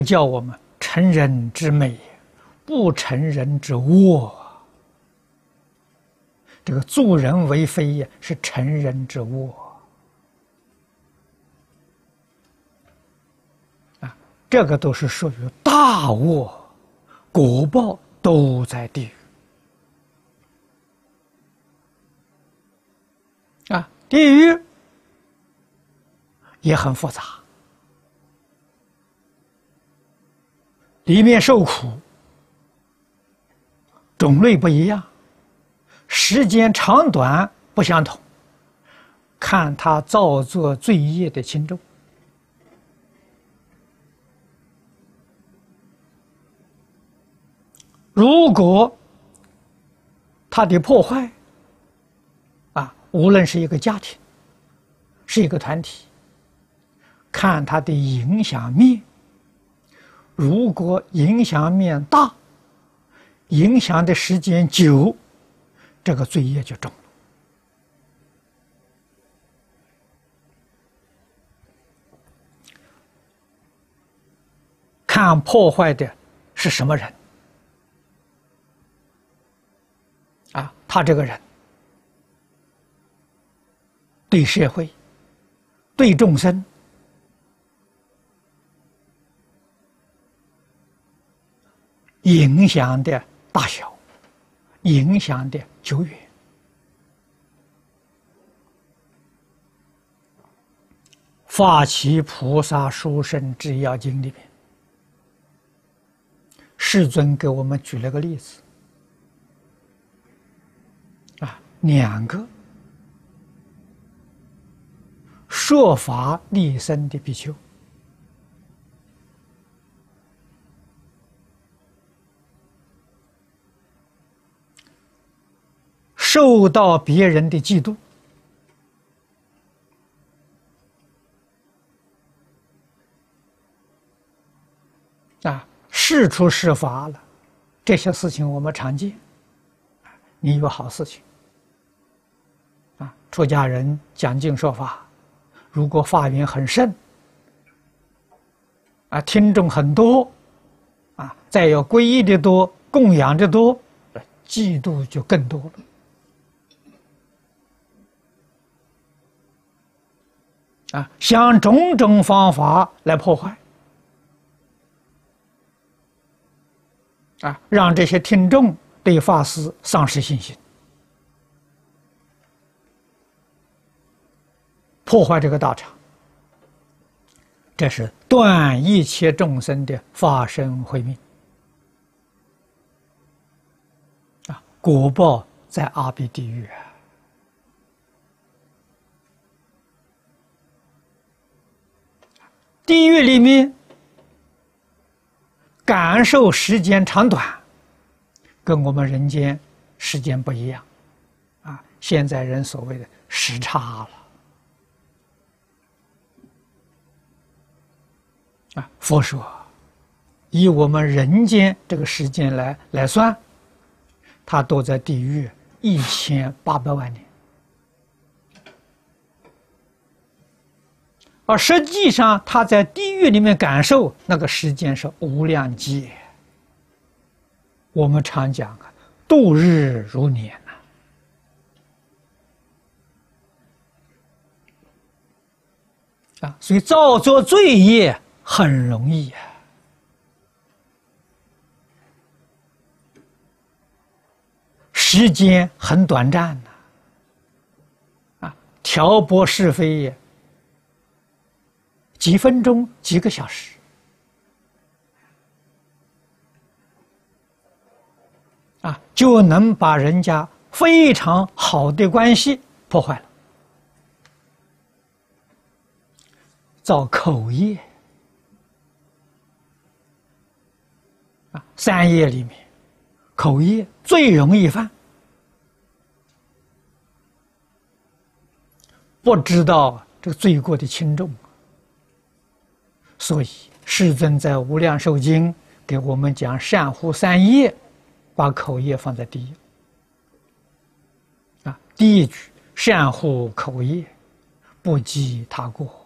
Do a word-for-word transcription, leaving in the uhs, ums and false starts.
叫我们成人之美，不成人之恶。这个助人为非呀，是成人之恶啊！这个都是属于大恶，果报都在地狱啊！地狱也很复杂，里面受苦种类不一样，时间长短不相同，看他造作罪业的轻重。如果他的破坏啊，无论是一个家庭，是一个团体，看他的影响面。如果影响面大，影响的时间久，这个罪业就重了。看破坏的是什么人啊？他这个人对社会、对众生影响的大小，影响的久远。法起菩萨殊胜智要经里面，世尊给我们举了个例子啊，两个说法利生的比丘。受到别人的嫉妒，啊，事出事发了，这些事情我们常见。你有好事情，啊，出家人讲经说法，如果法缘很盛，啊，听众很多，啊，再有皈依的多，供养的多，嫉妒就更多了。啊，想种种方法来破坏，啊，让这些听众对法师丧失信心，破坏这个道场，这是断一切众生的法身慧命，啊，果报在阿鼻地狱啊。地狱里面感受时间长短，跟我们人间时间不一样啊！现在人所谓的时差了啊！佛说，以我们人间这个时间来来算，他都在地狱一千八百万年。而实际上，他在地狱里面感受那个时间是无量劫。我们常讲啊，度日如年呐，啊，所以造作罪业很容易啊，时间很短暂呐，啊，挑拨是非也。几分钟、几个小时，啊，就能把人家非常好的关系破坏了。造口业，啊，三业里面，口业最容易犯。不知道这个罪过的轻重。所以，世尊在《无量寿经》给我们讲善护三业，把口业放在第一。啊，第一句善护口业，不积他过。